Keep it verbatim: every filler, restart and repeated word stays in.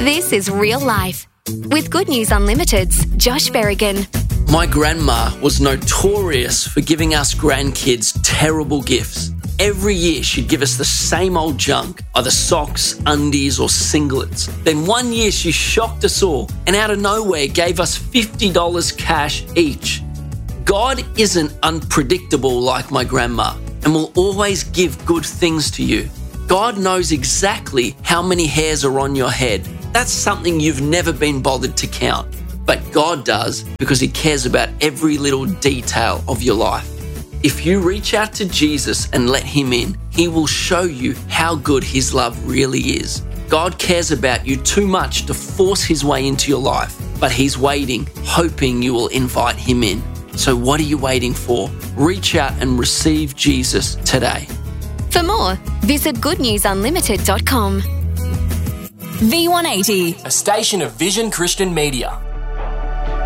This is Real Life with Good News Unlimited's Josh Berrigan. My grandma was notorious for giving us grandkids terrible gifts. Every year she'd give us the same old junk, either socks, undies or singlets. Then one year she shocked us all and out of nowhere gave us fifty dollars cash each. God isn't unpredictable like my grandma and will always give good things to you. God knows exactly how many hairs are on your head. That's something you've never been bothered to count. But God does, because He cares about every little detail of your life. If you reach out to Jesus and let Him in, He will show you how good His love really is. God cares about you too much to force His way into your life, but He's waiting, hoping you will invite Him in. So what are you waiting for? Reach out and receive Jesus today. For more, visit good news unlimited dot com. V one eighty, a station of Vision Christian Media.